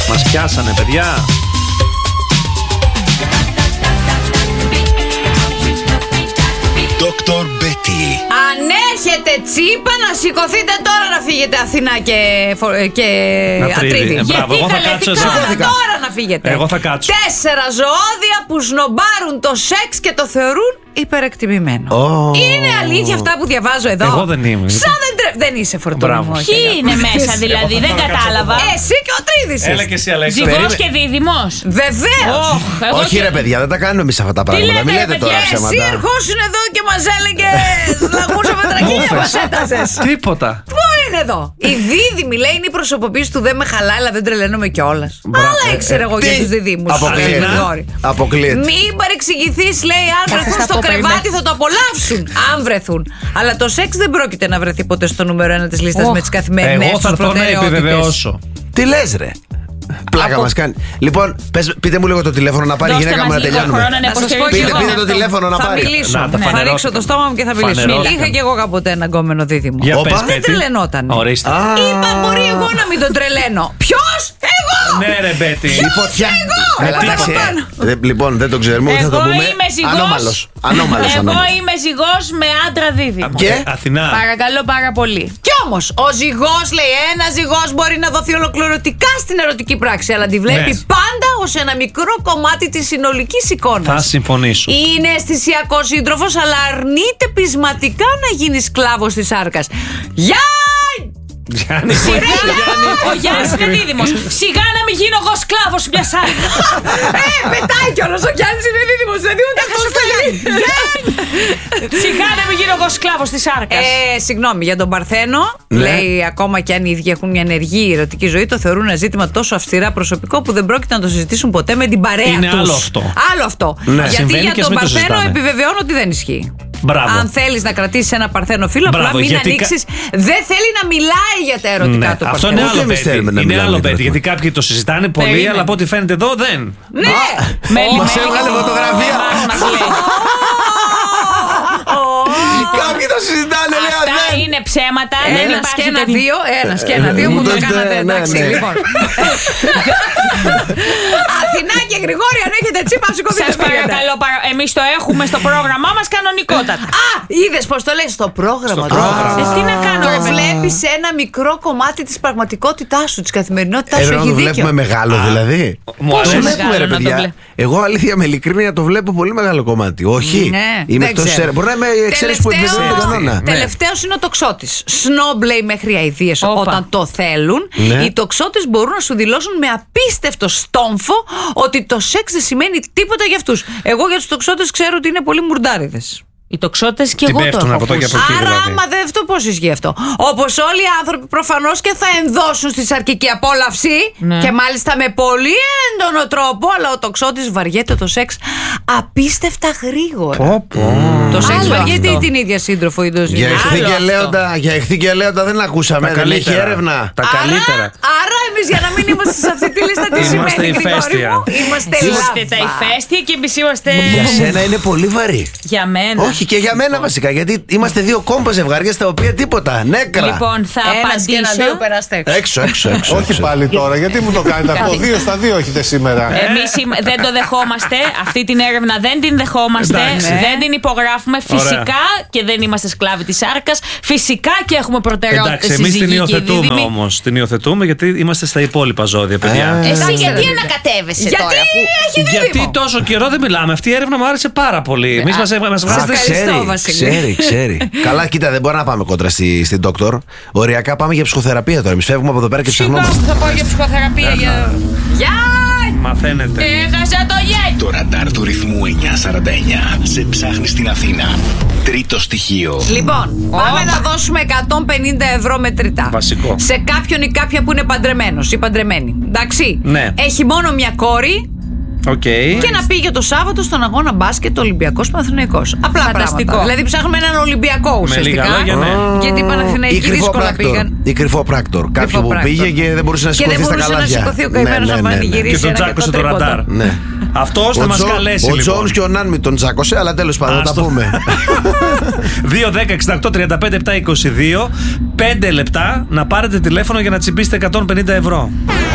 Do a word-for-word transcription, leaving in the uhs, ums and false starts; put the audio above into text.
Μας πιάσανε, παιδιά. Δόκτωρ Μπέτι. Αν έχετε τσίπα, να σηκωθείτε τώρα να φύγετε Αθηνά και, και Ατρίδη. Ε, μπράβο, εγώ θα κάτσω εσύ. Τώρα να φύγετε. Εγώ θα κάτσω. Τέσσερα ζωώδια που σνομπάρουν το σεξ και το θεωρούν υπερεκτιμημένο. Oh. Είναι αλήθεια αυτά που διαβάζω εδώ? Εγώ δεν είμαι. Σαν δεν, τρε... δεν είσαι φορτώνυμο. Ποιοι είναι μέσα δηλαδή, δεν κατάλαβα. Εσύ και ο Τρίδης. Έλα και εσύ, Αλέξη. Ζυγός και δίδυμος. Βεβαίως. Oh, Όχι και... ρε παιδιά, δεν τα κάνουμε εμείς αυτά τα πράγματα. Μην λέτε τώρα ψέματα. Εσύ ερχόσουν εδώ και μας έλεγες λαγούσα πετρακίνια, μας έτασες. Τίποτα. Πού είναι εδώ? Η δίδυμη λέει είναι η προσωποποίηση του δεν με χαλάει, αλλά δεν τρελαίνομαι κιόλας. Άλλα ήξερα εγώ για τους διδύμους. Αποκλείεται. Μην παρεξηγηθείς, λέει, αν βρεθούν στο κρεβάτι θα το απολαύσουν. Αν βρεθούν. Αλλά το σεξ δεν πρόκειται να βρεθεί ποτέ στο νούμερο ένα της λίστας με τις καθημερινές Εγώ θα έρθω να επιβεβαιώσω. Τι λες ρε? Πλάκα Από... μας κάνει. Λοιπόν, πες, πείτε μου λίγο το τηλέφωνο να πάρει η γυναίκα μου να τελειώνουμε. Πείτε, πείτε το τηλέφωνο να πάρει. Θα μιλήσω. Να, θα ρίξω το στόμα μου και θα μιλήσω. Είχα και εγώ κάποτε ένα γκόμενο δίδυμο. Δεν τρελαινόταν. Ορίστε. Είπα, μπορεί εγώ να μην τον τρελαίνω. Ποιος? Εγώ! Ναι, ρε Μπέτι. Λοιπόν, δεν το ξέρουμε, θα το πούμε. Ανώμαλος. Ανώμαλος. Εγώ είμαι ζυγός με άντρα δίδυμο. Και Αθηνά. Παρακαλώ πάρα πολύ. Κι όμως, ο ζυγός, λέει, ένα ζυγός μπορεί να δοθεί ολοκληρωτικά στην ερωτική πράξη, αλλά τη βλέπει Ναι. πάντα ως ένα μικρό κομμάτι της συνολικής εικόνας. Θα συμφωνήσω. Είναι αισθησιακός σύντροφος, αλλά αρνείται πεισματικά να γίνει σκλάβος της σάρκας. Γεια! Γιάννη, Ο Γιάννης είναι δίδυμος. Σιγά να μην γίνω εγώ σκλάβος μια σάρκα. Ε, πετάει κιόλας, ο Γιάννης είναι δίδυμος, δηλαδή ούτε αυτός θέλει. Σιγά να μην γίνω εγώ σκλάβος της σάρκας. Ε, συγγνώμη, για τον Παρθένο, λέει, ακόμα κι αν οι ίδιοι έχουν μια ενεργή ερωτική ζωή, το θεωρούν ένα ζήτημα τόσο αυστηρά προσωπικό που δεν πρόκειται να το συζητήσουν ποτέ με την παρέα τους. Είναι άλλο αυτό. Άλλο αυτό. Ναι. Γιατί Συμβαίνει για και ας τον μην το Παρθένο συζητάμε. επιβεβαιώνω ότι δεν ισχύει. Μπράβο. Αν θέλεις να κρατήσεις ένα Παρθένο φίλο, απλά Μπράβο, μην γιατί ανοίξεις. Δεν θέλει να μιλάει για τα ερωτικά Ναι, του αυτό Παρθένου. είναι Ούτε άλλο εμείς Μπέτι. θέλουμε να Είναι μιλάμε άλλο για Μπέτι. το Γιατί κάποιοι το συζητάνε πολύ, Περίμενε. αλλά από ό,τι φαίνεται εδώ δεν. Ναι! Μας έβγαλε φωτογραφία. Κάποιοι το συζητάνε, λέει. Αυτά δεν. είναι ψέματα. Δεν Ένας υπάρχει και ένα τέτοιο. δύο, ένας και ένα δύο μου το Ναι, κάνατε, ναι, εντάξει, ναι. λοιπόν. Αθηνά και Γρηγόρη, αν έχετε τσίπα, σηκωθείτε. Σας παρακαλώ, παρα- εμείς το έχουμε στο πρόγραμμά μας κανονικότατα. Α, είδες πως το λες στο πρόγραμμα. το Ε, τι να κάνω, Το ρε παιδί. βλέπεις σε ένα μικρό κομμάτι της πραγματικότητάς σου, της καθημερινότητάς σου. Εδώ Έχει το δίκιο. βλέπουμε μεγάλο δηλαδή. Μου Το αρέσει. βλέπουμε ρε Μεγάλο να το παιδιά. βλέπω. Εγώ αλήθεια με ειλικρίνεια το βλέπω πολύ μεγάλο κομμάτι. Όχι. Ναι, Είμαι δεν εκτός ξέρω. αίρε. Μπορεί να είμαι εξαίρεση που Τελευταίο- επιβεβαιώνει τον κανόνα. Τελευταίος είναι ο τοξότης. Σνόμπ, λέει, μέχρι αηδίες Όπα. όταν το θέλουν. Ναι. Οι τοξότες μπορούν να σου δηλώσουν με απίστευτο στόμφο ότι το σεξ δεν σημαίνει τίποτα για αυτούς. Εγώ για τους τοξότες ξέρω ότι είναι πολύ μουρντάριδες. Οι τοξότες και Τι εγώ το πέφτουν έχω από εδώ και ακούσει. από εκεί. Άρα, δηλαδή. άμα δεν αυτό, πώς ισχύει αυτό? Όπως όλοι οι άνθρωποι προφανώς και θα ενδώσουν στη σαρκική απόλαυση, Ναι. και μάλιστα με πολύ έντονο τρόπο, αλλά ο τοξότης βαριέται το σεξ απίστευτα γρήγορα. Πω, πω. Το σεξ Άλλο βαριέται αυτό. ή την ίδια σύντροφο ή το Για σύντροφο. εχθή Άλλο και αυτό. λέοντα, για εχθή και λέοντα δεν ακούσαμε. Τα Δεν έχει καλύτερα. έρευνα. Τα καλύτερα. Άρα, άρα εμείς για να μην είμαστε σε αυτή τη λίστα, τι Είμαστε σημαίνει, Γρηγόρη ηφαίστεια. μου? Είμαστε Είμαστε τα λάβα. ηφαίστεια και εμείς είμαστε. Για σένα είναι πολύ βαρύ. Για μένα. Όχι και για μένα βασικά. Γιατί είμαστε δύο κόμπα ζευγάρια στα οποία τίποτα. Νέκρα. Λοιπόν, θα Ένας και ένα απαντήσω. δύο περάστε έξω. Έξω, έξω, έξω. Όχι έξω. πάλι τώρα, γιατί μου το κάνετε αυτό. Δύο στα δύο έχετε σήμερα. Εμείς ημ- δεν το δεχόμαστε. Αυτή την έρευνα δεν την δεχόμαστε. Εντάξει. Δεν την υπογράφουμε. Φυσικά και δεν είμαστε σκλάβοι της σάρκας. Φυσικά και έχουμε προτεραιότητες. Εντάξει, εμείς την συζυγική υιοθετούμε δίδυμη. όμως. Την υιοθετούμε γιατί είμαστε στα υπόλοιπα ζώδια, παιδιά. Α. Εσύ Εντάξει, γιατί ρε, ανακατεύεσαι Γιατί τώρα, αφού. έχει δίδυμο. Γιατί τόσο καιρό δεν μιλάμε. Αυτή η έρευνα μου άρεσε πάρα πολύ. Εμείς μας, μας Α, βγάζετε. Ευχαριστώ, ξέρει, Βασίλη. ξέρει, ξέρει. Καλά, κοίτα, δεν μπορεί να πάμε κόντρα στη, στην Doctor. Οριακά πάμε για ψυχοθεραπεία τώρα. Εμείς φεύγουμε από εδώ πέρα και Σηκώστε, ψαχνόμαστε. θα πάω για ψυχοθεραπεία. για- Γεια! Μαθαίνετε. Έχασα το γέλιο. Το ραντάρ του ρυθμού εννιακόσια σαράντα εννιά σε ψάχνει στην Αθήνα. Τρίτο στοιχείο. Λοιπόν, πάμε να δώσουμε εκατόν πενήντα ευρώ μετρητά. Βασικό. Σε κάποιον ή κάποια που είναι παντρεμένος ή παντρεμένη. Εντάξει. Ναι. Έχει μόνο μια κόρη Οκ. και να πήγε το Σάββατο στον αγώνα μπάσκετ Ολυμπιακός Παναθηναϊκός. Απλά Φανταστικό. πράγματα. Δηλαδή ψάχνουμε έναν Ολυμπιακό ουσιαστικά. λίγα λόγια, ναι. Γιατί οι Ή Παναθηναϊκοί κρυφό δύσκολα πράκτορ. πήγαν. Ή κρυφό πράκτορ. Κάποιο που πράκτορ. πήγε και δεν μπορούσε να Και δεν σηκωθεί στα μπορούσε να καλάθια. σηκωθεί ο καημένος Ναι, να ναι, ναι, ναι. πανηγυρίσει. Και τον ένα τσάκωσε το τρίποντο. ραντάρ. Ναι. Αυτός θα Ο μας Τζο- καλέσει Ο λοιπόν. Τζόνς και ο Νάνμι τον τσάκωσε, αλλά τέλος πάντων θα τα Άστο. πούμε. δύο δέκα εξήντα οκτώ τριάντα πέντε επτά είκοσι δύο. Πέντε λεπτά να πάρετε τηλέφωνο για να τσιμπήσετε εκατόν πενήντα ευρώ.